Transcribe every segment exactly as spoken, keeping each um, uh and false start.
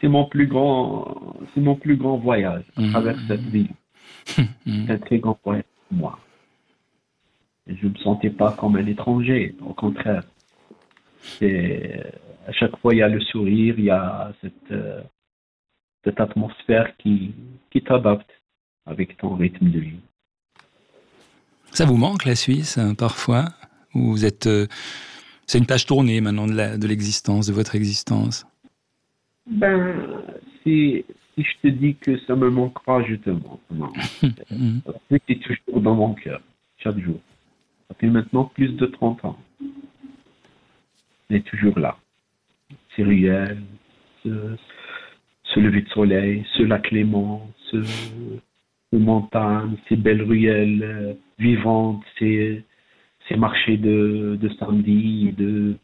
c'est mon plus grand, c'est mon plus grand voyage à Mmh. travers cette ville. Mmh. C'est un très grand voyage pour moi. Et je me sentais pas comme un étranger. Au contraire, c'est à chaque fois il y a le sourire, il y a cette euh, cette atmosphère qui qui t'adapte avec ton rythme de vie. Ça vous manque la Suisse hein, parfois? Ou vous êtes, euh, c'est une page tournée maintenant de la, de l'existence, de votre existence. Ben, si, si je te dis que ça me manque pas, je te mens. Non. Mmh. C'est toujours dans mon cœur, chaque jour. Ça fait maintenant plus de trente ans. Il est toujours là. Ces ruelles, ce, ce lever de soleil, ce lac Léman, ce, ces montagnes, ces belles ruelles euh, vivantes, ces, ces marchés de, de samedi, de...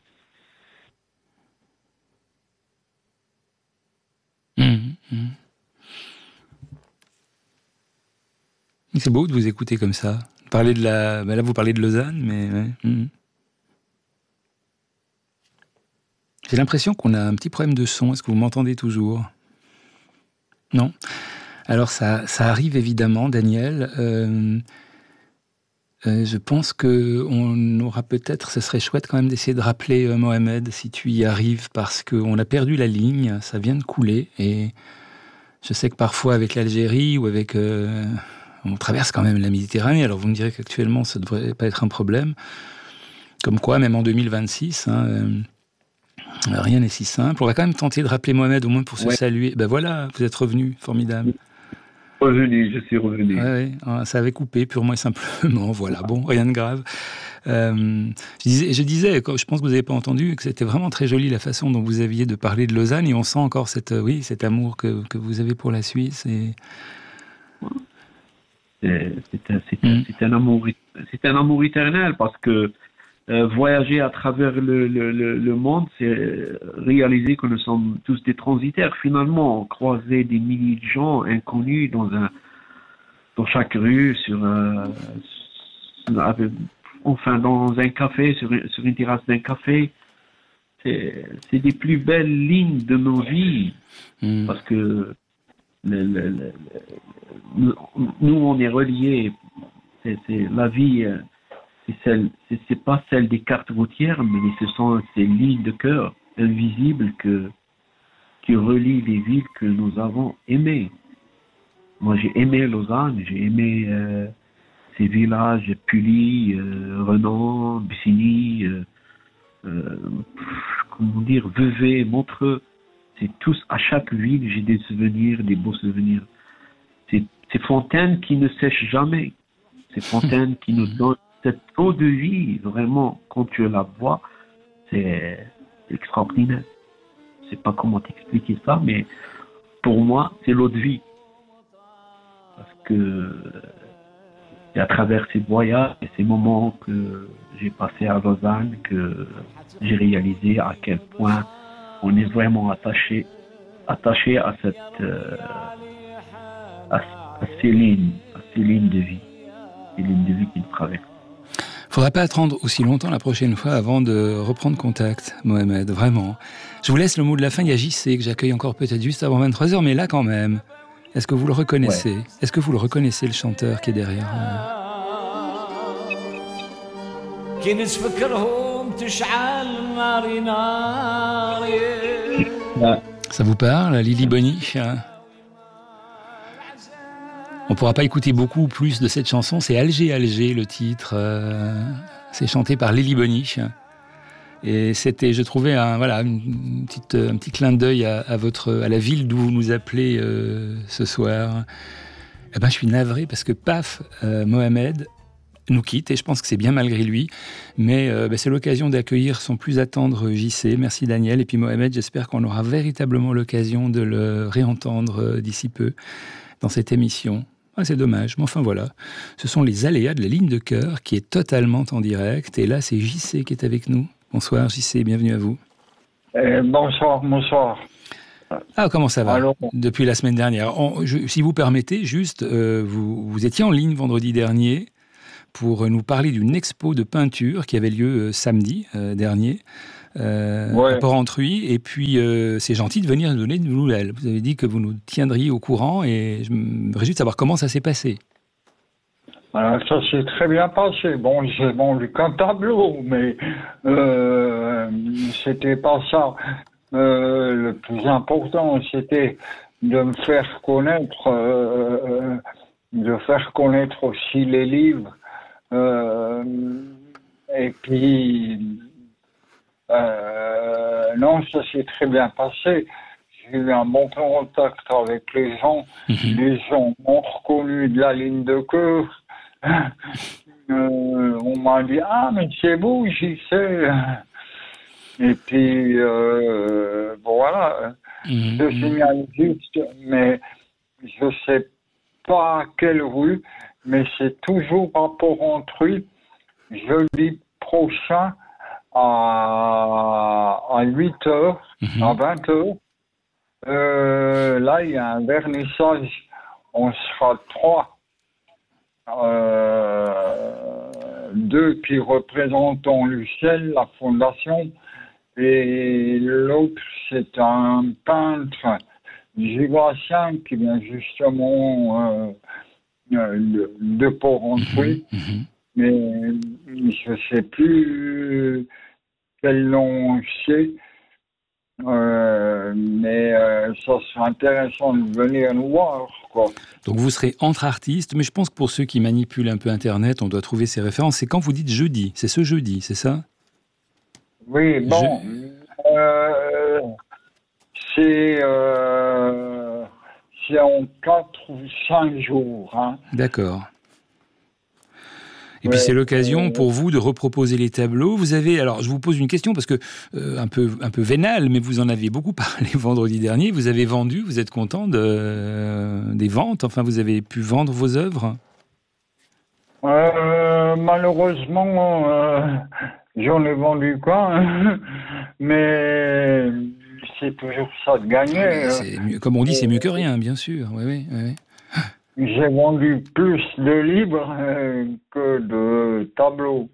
Mmh. Mmh. C'est beau de vous écouter comme ça. Parler de la, ben là vous parlez de Lausanne, mais ouais. Mmh. J'ai l'impression qu'on a un petit problème de son. Est-ce que vous m'entendez toujours? Non? Alors ça, ça arrive évidemment, Daniel. Euh, euh, je pense qu'on aura peut-être, ce serait chouette quand même d'essayer de rappeler euh, Mohamed, si tu y arrives, parce qu'on a perdu la ligne, ça vient de couler, et je sais que parfois avec l'Algérie ou avec... Euh, on traverse quand même la Méditerranée, alors vous me direz qu'actuellement ça ne devrait pas être un problème. Comme quoi, même en deux mille vingt-six... Hein, euh, rien n'est si simple. On va quand même tenter de rappeler Mohamed, au moins pour se Ouais, saluer. Ben voilà, vous êtes revenu, formidable. revenu, je suis Ouais, revenu. ouais, ça avait coupé purement et simplement. Voilà, bon, rien de grave. Euh, je disais, je disais, je pense que vous n'avez pas entendu, que c'était vraiment très joli la façon dont vous aviez de parler de Lausanne, et on sent encore cette, oui, cet amour que, que vous avez pour la Suisse. Et... C'est c'est un, c'est un- Mm. c'est un amour, c'est un amour éternel parce que euh, voyager à travers le, le, le, le monde, c'est euh, réaliser que nous sommes tous des transitaires. Finalement, croiser des milliers de gens inconnus dans un, dans chaque rue, sur, un- sur- avec- enfin dans un café, sur, une- sur une terrasse d'un café, c'est c'est des plus belles lignes de nos vies Mm. parce que le, le, le- nous, nous, on est reliés. C'est c'est- la vie. euh, C'est celle, c'est c'est pas celle des cartes routières, mais ce sont ces lignes de cœur invisibles que, qui relient les villes que nous avons aimées. Moi, j'ai aimé Lausanne, j'ai aimé euh, ces villages, Pully, euh, Renan, Bussigny, euh, euh, comment dire, Vevey, Montreux. C'est tous, à chaque ville, j'ai des souvenirs, des beaux souvenirs. C'est ces fontaines qui ne sèchent jamais. Ces fontaines qui nous donnent cette eau de vie, vraiment, quand tu la bois, c'est extraordinaire. Je sais pas comment t'expliquer ça, mais pour moi, c'est l'eau de vie. Parce que c'est à travers ces voyages et ces moments que j'ai passés à Lausanne que j'ai réalisé à quel point on est vraiment attaché, attaché à cette, euh, à, à ces lignes, à ces lignes de vie, ces lignes de vie qui nous traversent. Faudrait pas attendre aussi longtemps la prochaine fois avant de reprendre contact, Mohamed, vraiment. Je vous laisse le mot de la fin. Il y a J C que j'accueille encore peut-être juste avant vingt-trois heures, mais là quand même. Est-ce que vous le Ouais. reconnaissez? Est-ce que vous le reconnaissez, le chanteur qui est derrière? Ouais. Ça vous parle, Lily Bonny? On ne pourra pas écouter beaucoup plus de cette chanson. C'est Alger, Alger, le titre. Euh, c'est chanté par Lily Bonny. Et c'était, je trouvais, un, voilà, une petite, un petit clin d'œil à, à, votre, à la ville d'où vous nous appelez euh, ce soir. Eh ben, je suis navré parce que, paf, euh, Mohamed nous quitte, et je pense que c'est bien malgré lui. Mais euh, ben, c'est l'occasion d'accueillir sans plus attendre J C. Merci Daniel. Et puis Mohamed, j'espère qu'on aura véritablement l'occasion de le réentendre euh, d'ici peu dans cette émission. Ah, c'est dommage, mais enfin voilà. Ce sont les aléas de la ligne de cœur qui est totalement en direct. Et là, c'est J C qui est avec nous. Bonsoir J C, bienvenue à vous. Euh, bonsoir, bonsoir. Ah, comment ça va? Alors, depuis la semaine dernière. On, je, si vous permettez, juste, euh, vous, vous étiez en ligne vendredi dernier pour nous parler d'une expo de peinture qui avait lieu euh, samedi euh, dernier euh, Ouais. à Porrentruy. Et puis, euh, c'est gentil de venir nous donner de nouvelles. Vous avez dit que vous nous tiendriez au courant et je me réjouis de savoir comment ça s'est passé. Alors, ça s'est très bien passé. Bon, j'ai vendu qu'un tableau, mais euh, c'était pas ça. Euh, le plus important, c'était de me faire connaître, euh, de faire connaître aussi les livres. Euh, et puis, euh, non, ça s'est très bien passé. J'ai eu un bon contact avec les gens. Mhm. Les gens m'ont reconnu de la ligne de cœur. Euh, on m'a dit, ah, mais c'est beau, j'y sais. Et puis, euh, voilà, Mhm. je signale juste, mais je sais pas à quelle rue, mais c'est toujours à Porrentruy, jeudi prochain à, à huit heures, Mhm. à vingt heures. Euh, là, il y a un vernissage, on sera trois. Euh, deux qui représentent Lucelle, la fondation, et l'autre, c'est un peintre jurassien qui vient justement euh, euh, de, de Porrentruy, Mhm. mais je ne sais plus quel nom c'est. Euh, mais euh, ça serait intéressant de venir nous voir, quoi. Donc vous serez entre artistes, mais je pense que pour ceux qui manipulent un peu Internet, on doit trouver ces références. C'est quand vous dites jeudi, c'est ce jeudi, c'est ça? Oui, bon, Je- euh, c'est euh, c'est en quatre ou cinq jours, hein. D'accord. Et puis Ouais, c'est l'occasion euh, pour vous de reproposer les tableaux. Vous avez, alors je vous pose une question parce que euh, un peu un peu vénale, mais vous en avez beaucoup parlé vendredi dernier. Vous avez vendu, vous êtes content de, euh, des ventes. Enfin, vous avez pu vendre vos œuvres. euh, malheureusement, euh, j'en ai vendu quoi, hein. Mais c'est toujours ça de gagner. Ah, mais euh. c'est mieux, comme on dit, c'est mieux que rien, bien sûr. Oui, oui, oui. J'ai vendu plus de livres euh, que de tableaux.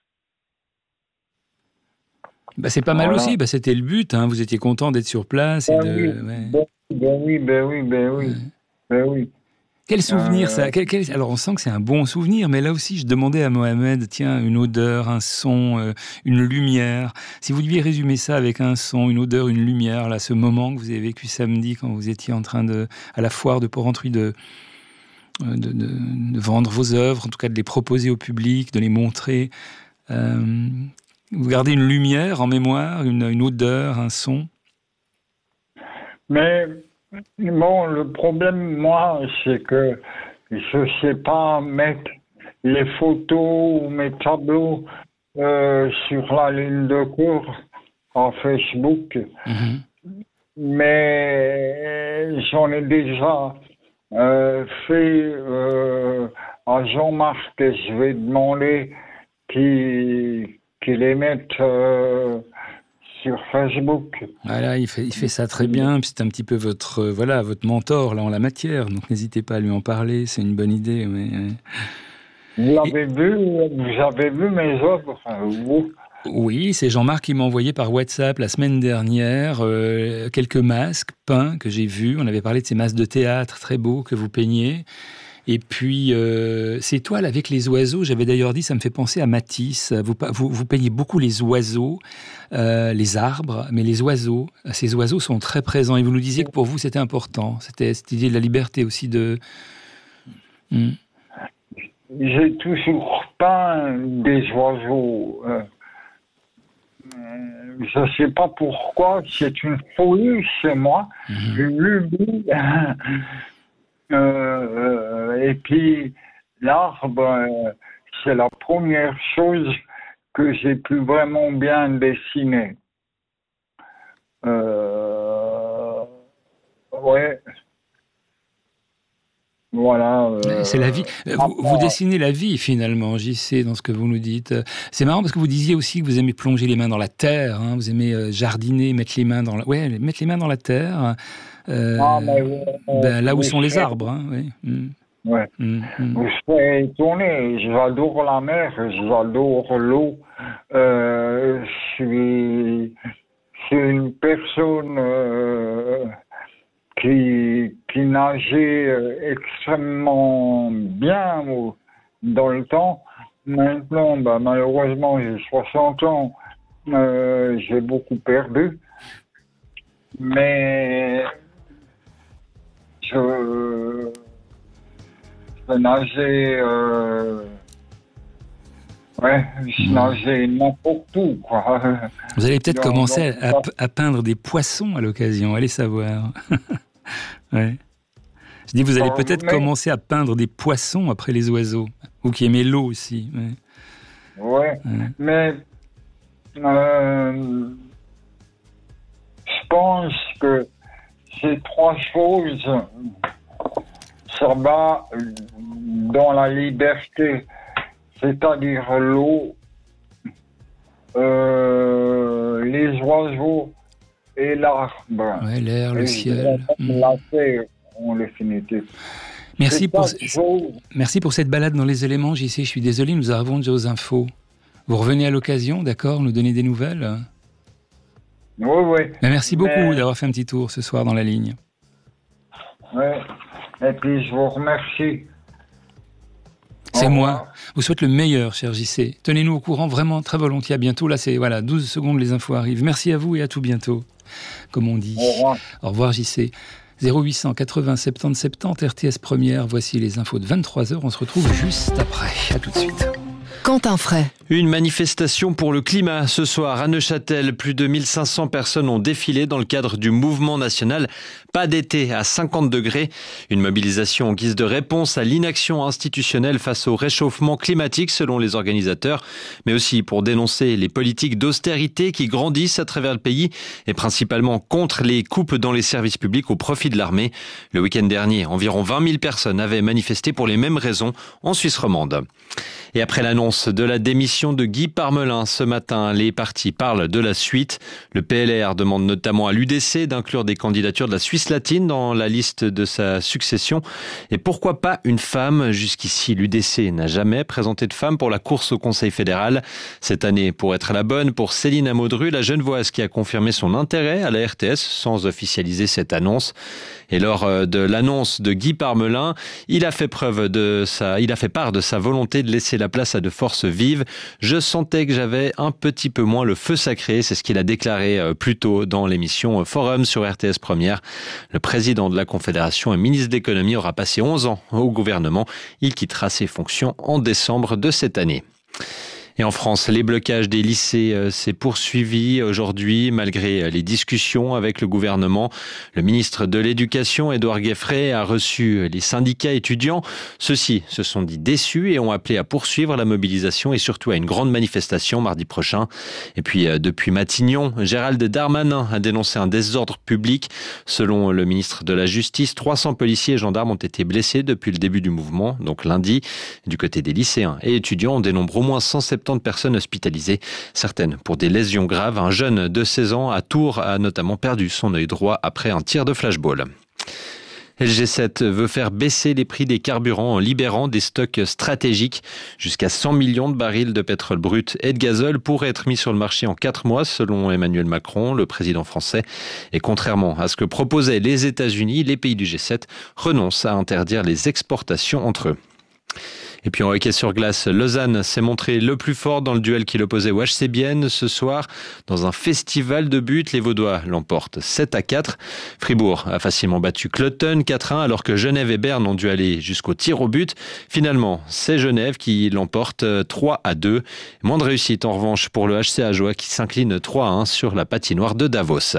Bah, c'est pas mal Voilà. aussi. Bah, c'était le but. Hein. Vous étiez content d'être sur place et Ben oui, de. Ouais. ben, ben oui, ben oui, ben oui, ben oui. Quel souvenir ça Euh, quel, quel- Alors on sent que c'est un bon souvenir, mais là aussi je demandais à Mohamed, tiens, une odeur, un son, euh, une lumière. Si vous deviez résumer ça avec un son, une odeur, une lumière, là, ce moment que vous avez vécu samedi quand vous étiez en train de, à la foire de Porrentruy, de, de, de, de vendre vos œuvres, en tout cas de les proposer au public, de les montrer. Euh, vous gardez une lumière en mémoire, une, une odeur, un son. mais bon, le problème, moi, c'est que je sais pas mettre les photos ou mes tableaux euh, sur la ligne de cours en Facebook, Mhm. mais j'en ai déjà euh, fait euh, à Jean-Marc et je vais demander qu'il qu'il les mette euh, sur Facebook. Voilà, il fait, il fait ça très bien. Puis c'est un petit peu votre, euh, voilà, votre mentor là en la matière. Donc n'hésitez pas à lui en parler. C'est une bonne idée. Oui, oui. Vous Et- l'avez vu, vous avez vu mes œuvres, euh, vous? oui, c'est Jean-Marc qui m'a envoyé par WhatsApp la semaine dernière euh, quelques masques peints que j'ai vus. On avait parlé de ces masques de théâtre très beaux que vous peignez. Et puis, euh, ces toiles avec les oiseaux, j'avais d'ailleurs dit, ça me fait penser à Matisse. Vous, pa- vous, vous peignez beaucoup les oiseaux, euh, les arbres, mais les oiseaux, ces oiseaux sont très présents. Et vous nous disiez que pour vous, c'était important. C'était cette idée de la liberté aussi de... Hmm. J'ai toujours peint des oiseaux. Euh, euh, je ne sais pas pourquoi, c'est une folie chez moi, Mhm. une lubie. Euh, euh, et puis, l'arbre, euh, c'est la première chose que j'ai pu vraiment bien dessiner. Euh, ouais. Voilà. euh, C'est la vie. Vous, vous dessinez la vie finalement, J C, dans ce que vous nous dites. C'est marrant parce que vous disiez aussi que vous aimez plonger les mains dans la terre. Hein, vous aimez euh, jardiner, mettre les mains dans la... Ouais, mettre les mains dans la terre. Euh, Ah, mais, euh, ben, là où vous sont les serez- arbres. Hein, oui. Mm. Ouais. Mmh, mmh. Je serais étonné. J'adore la mer, j'adore l'eau. Euh, je suis, je suis une personne euh, qui, qui nageait euh, extrêmement bien au- dans le temps. Maintenant, bah, malheureusement, j'ai soixante ans. Euh, j'ai beaucoup perdu. Mais je, je nageais, euh, ouais, je nageais n'importe où, quoi. Vous allez peut-être Dans- commencer dans- à, à peindre des poissons à l'occasion, allez savoir. Ouais. Je dis, vous allez dans- peut-être mais- commencer à peindre des poissons après les oiseaux. Vous qui aimez l'eau aussi. Ouais. Ouais, Ouais. mais euh, je pense que ces trois choses, ça va dans la liberté, c'est-à-dire l'eau, euh, les oiseaux et l'arbre. Ouais, l'air, le Et ciel. Mm. la terre, en définitive. Merci C'est pour, quatre choses. merci pour cette balade dans les éléments, J C. Je suis désolé, nous arrivons déjà aux infos. Vous revenez à l'occasion, d'accord, nous donner des nouvelles. Oui, oui. Mais merci beaucoup Mais- d'avoir fait un petit tour ce soir dans la ligne. Ouais. Et puis je vous remercie. C'est Au moi. revoir. Vous souhaite le meilleur, cher J C. Tenez-nous au courant vraiment très volontiers. À bientôt. Là, c'est voilà, douze secondes, les infos arrivent. Merci à vous et à tout bientôt, comme on dit. Au revoir. Au revoir, J C. zéro huit cent quatre-vingts soixante-dix soixante-dix, R T S Première. Voici les infos de vingt-trois heures. On se retrouve juste après. À tout de suite. Quentin Fray. Une manifestation pour le climat ce soir à Neuchâtel. Plus de mille cinq cents personnes ont défilé dans le cadre du mouvement national Pas d'été à cinquante degrés. Une mobilisation en guise de réponse à l'inaction institutionnelle face au réchauffement climatique selon les organisateurs, mais aussi pour dénoncer les politiques d'austérité qui grandissent à travers le pays et principalement contre les coupes dans les services publics au profit de l'armée. Le week-end dernier, environ vingt mille personnes avaient manifesté pour les mêmes raisons en Suisse romande. Et après l'annonce de la démission de Guy Parmelin ce matin, les partis parlent de la suite. Le P L R demande notamment à l'U D C d'inclure des candidatures de la Suisse latine dans la liste de sa succession. Et pourquoi pas une femme? Jusqu'ici, l'U D C n'a jamais présenté de femme pour la course au Conseil fédéral. Cette année, pour être la bonne, pour Céline Amodru, la Genevoise qui a confirmé son intérêt à la R T S sans officialiser cette annonce. Et lors de l'annonce de Guy Parmelin, il a fait preuve de sa, il a fait part de sa volonté de laisser la place à de forces vives. Je sentais que j'avais un petit peu moins le feu sacré, c'est ce qu'il a déclaré plus tôt dans l'émission Forum sur R T S Première. Le président de la Confédération et ministre de l'économie aura passé onze ans au gouvernement. Il quittera ses fonctions en décembre de cette année. Et en France, les blocages des lycées euh, s'est poursuivi aujourd'hui malgré les discussions avec le gouvernement. Le ministre de l'Éducation, Édouard Gueffret, a reçu les syndicats étudiants. Ceux-ci se sont dit déçus et ont appelé à poursuivre la mobilisation et surtout à une grande manifestation mardi prochain. Et puis, euh, depuis Matignon, Gérald Darmanin a dénoncé un désordre public. Selon le ministre de la Justice, trois cents policiers et gendarmes ont été blessés depuis le début du mouvement, donc lundi. Du côté des lycéens et étudiants, on dénombre au moins cent soixante-dix personnes hospitalisées, certaines pour des lésions graves. Un jeune de seize ans à Tours a notamment perdu son œil droit après un tir de flashball. L G sept veut faire baisser les prix des carburants en libérant des stocks stratégiques. Jusqu'à cent millions de barils de pétrole brut et de gazole pourraient être mis sur le marché en quatre mois, selon Emmanuel Macron, le président français. Et contrairement à ce que proposaient les États-Unis, les pays du G sept renoncent à interdire les exportations entre eux. Et puis en hockey sur glace, Lausanne s'est montré le plus fort dans le duel qui l'opposait au H C Bienne ce soir. Dans un festival de buts, les Vaudois l'emportent sept à quatre. Fribourg a facilement battu Cloton quatre à un alors que Genève et Berne ont dû aller jusqu'au tir au but. Finalement, c'est Genève qui l'emporte trois à deux. Moins de réussite en revanche pour le H C Ajoie qui s'incline trois à un sur la patinoire de Davos.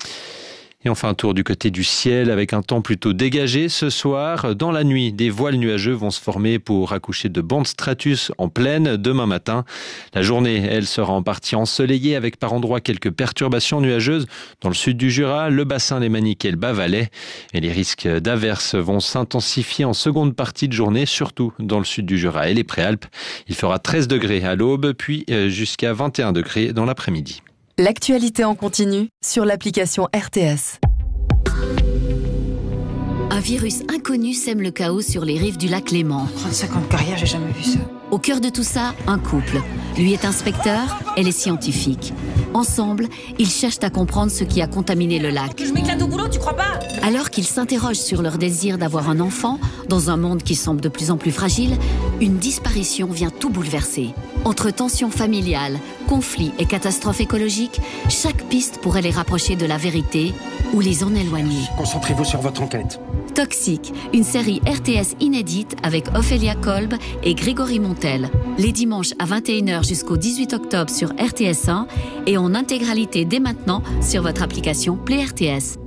Et enfin, un tour du côté du ciel avec un temps plutôt dégagé ce soir. Dans la nuit, des voiles nuageux vont se former pour accoucher de bandes stratus en plaine demain matin. La journée, elle sera en partie ensoleillée avec par endroits quelques perturbations nuageuses dans le sud du Jura, le bassin lémanique et le Bas-Valais. Et les risques d'averses vont s'intensifier en seconde partie de journée, surtout dans le sud du Jura et les Préalpes. Il fera treize degrés à l'aube, puis jusqu'à vingt et un degrés dans l'après-midi. L'actualité en continu sur l'application R T S. Un virus inconnu sème le chaos sur les rives du lac Léman. trente-cinq ans de carrière, j'ai jamais vu ça. Au cœur de tout ça, un couple. Lui est inspecteur, elle est scientifique. Ensemble, ils cherchent à comprendre ce qui a contaminé le lac. Je m'éclate au boulot, tu crois pas? Alors qu'ils s'interrogent sur leur désir d'avoir un enfant, dans un monde qui semble de plus en plus fragile, une disparition vient tout bouleverser. Entre tensions familiales, conflits et catastrophes écologiques, chaque piste pourrait les rapprocher de la vérité ou les en éloigner. Concentrez-vous sur votre enquête. Toxique, une série R T S inédite avec Ophélia Kolb et Grégory Montel. Les dimanches à vingt et une heures jusqu'au dix-huit octobre sur R T S un et en intégralité dès maintenant sur votre application Play R T S.